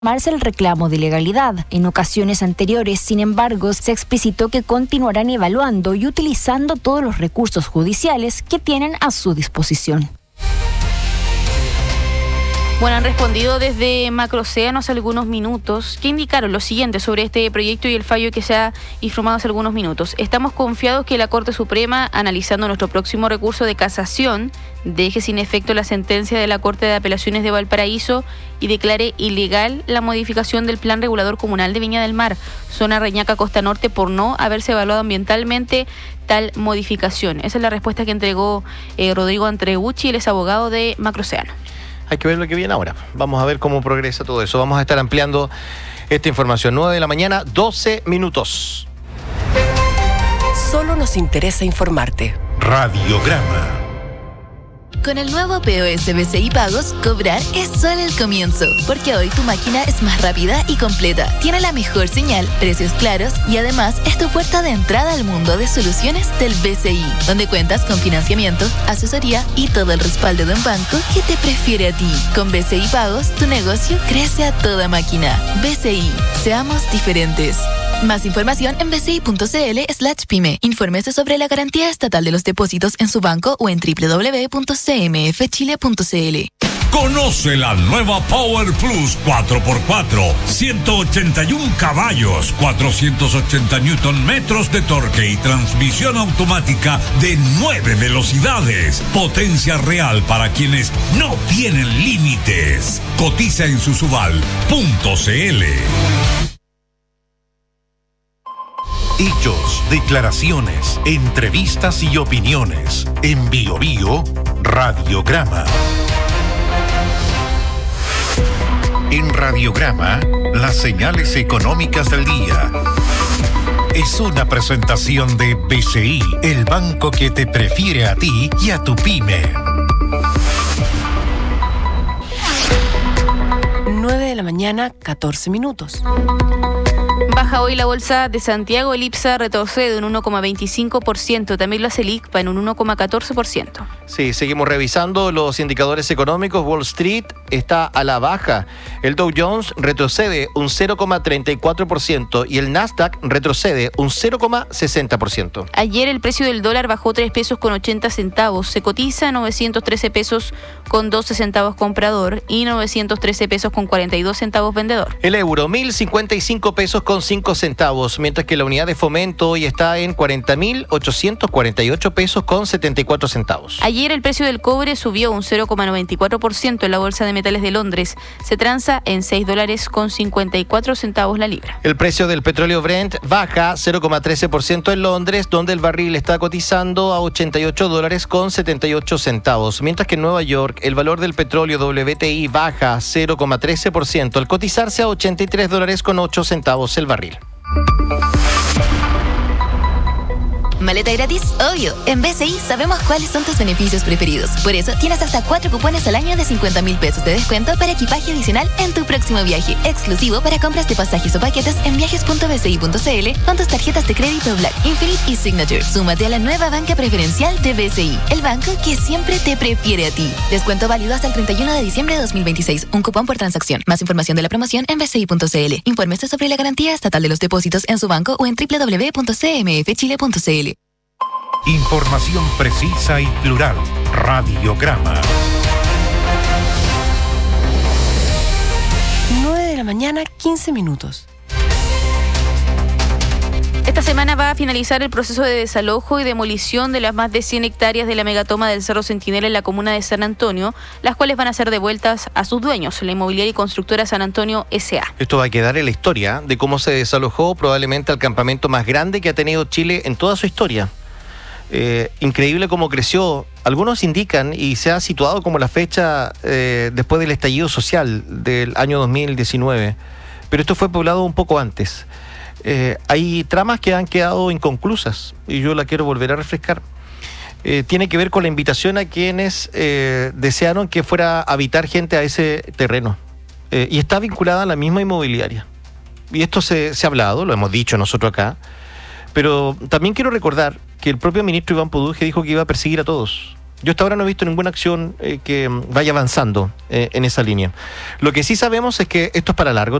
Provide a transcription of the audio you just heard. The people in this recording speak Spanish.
el reclamo de ilegalidad. En ocasiones anteriores, sin embargo, se explicitó que continuarán evaluando y utilizando todos los recursos judiciales que tienen a su disposición. Bueno, han respondido desde Macroocéano hace algunos minutos, que indicaron lo siguiente sobre este proyecto y el fallo que se ha informado hace algunos minutos. Estamos confiados que la Corte Suprema, analizando nuestro próximo recurso de casación, deje sin efecto la sentencia de la Corte de Apelaciones de Valparaíso y declare ilegal la modificación del Plan Regulador Comunal de Viña del Mar, zona Reñaca Costa Norte, por no haberse evaluado ambientalmente tal modificación. Esa es la respuesta que entregó Rodrigo Antreucci, él es abogado de Macroocéano. Hay que ver lo que viene ahora. Vamos a ver cómo progresa todo eso. Vamos a estar ampliando esta información. 9 de la mañana, 12 minutos. Solo nos interesa informarte. Radiograma. Con el nuevo POS BCI Pagos, cobrar es solo el comienzo, porque hoy tu máquina es más rápida y completa, tiene la mejor señal, precios claros y además es tu puerta de entrada al mundo de soluciones del BCI, donde cuentas con financiamiento, asesoría y todo el respaldo de un banco que te prefiere a ti. Con BCI Pagos, tu negocio crece a toda máquina. BCI, seamos diferentes. Más información en bci.cl/pyme. Infórmese sobre la garantía estatal de los depósitos en su banco o en www.cmfchile.cl. Conoce la nueva Power Plus 4x4, 181 caballos, 480 Nm de torque y transmisión automática de 9 velocidades. Potencia real para quienes no tienen límites. Cotiza en susubal.cl. Hechos, declaraciones, entrevistas y opiniones. En Bio Bio, Radiograma. En Radiograma, las señales económicas del día. Es una presentación de BCI, el banco que te prefiere a ti y a tu pyme. 9 de la mañana, 14 minutos. Baja hoy la bolsa de Santiago, el IPSA retrocede un 1,25%, también lo hace el ICPA en un 1,14%. Sí, seguimos revisando los indicadores económicos. Wall Street está a la baja. El Dow Jones retrocede un 0,34% y el Nasdaq retrocede un 0,60%. Ayer el precio del dólar bajó 3 pesos con 80 centavos. Se cotiza a 913 pesos con 12 centavos comprador y 913 pesos con 42 centavos vendedor. El euro, 1.055 pesos con 5 centavos, mientras que la unidad de fomento hoy está en 40.848 pesos con 74 centavos. Ayer el precio del cobre subió un 0,94% en la Bolsa de Metales de Londres. Se transa en $6 con 54 centavos la libra. El precio del petróleo Brent baja 0,13% en Londres, donde el barril está cotizando a $88 con 78 centavos, mientras que en Nueva York el valor del petróleo WTI baja 0,13% al cotizarse a $83 con 8 centavos el barril. ¿Maleta gratis? Obvio. En BCI sabemos cuáles son tus beneficios preferidos. Por eso tienes hasta 4 cupones al año de 50.000 pesos de descuento para equipaje adicional en tu próximo viaje. Exclusivo para compras de pasajes o paquetes en viajes.bci.cl con tus tarjetas de crédito Black, Infinite y Signature. Súmate a la nueva banca preferencial de BCI, el banco que siempre te prefiere a ti. Descuento válido hasta el 31 de diciembre de 2026. Un cupón por transacción. Más información de la promoción en bci.cl. Infórmese sobre la garantía estatal de los depósitos en su banco o en www.cmfchile.cl. Información precisa y plural. Radiograma. 9 de la mañana, 15 minutos. Esta semana va a finalizar el proceso de desalojo y demolición de las más de 100 hectáreas de la megatoma del Cerro Centinela en la comuna de San Antonio, las cuales van a ser devueltas a sus dueños, la inmobiliaria y constructora San Antonio S.A. Esto va a quedar en la historia de cómo se desalojó probablemente el campamento más grande que ha tenido Chile en toda su historia. Increíble cómo creció. Algunos indican y se ha situado como la fecha después del estallido social del año 2019, pero esto fue poblado un poco antes. Hay tramas que han quedado inconclusas y yo la quiero volver a refrescar. Tiene que ver con la invitación a quienes desearon que fuera a habitar gente a ese terreno, y está vinculada a la misma inmobiliaria. Y esto se ha hablado, lo hemos dicho nosotros acá, pero también quiero recordar que el propio ministro Iván Poduje dijo que iba a perseguir a todos. Yo hasta ahora no he visto ninguna acción que vaya avanzando en esa línea. Lo que sí sabemos es que esto es para largo.